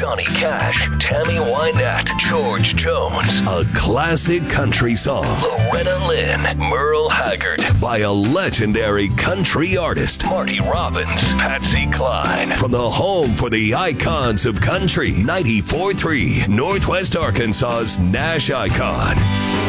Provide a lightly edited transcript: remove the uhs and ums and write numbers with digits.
Johnny Cash, Tammy Wynette, George Jones. A classic country song. Loretta Lynn, Merle Haggard. By a legendary country artist, Marty Robbins, Patsy Cline. From the home for the icons of country, 94.3, Northwest Arkansas's Nash Icon.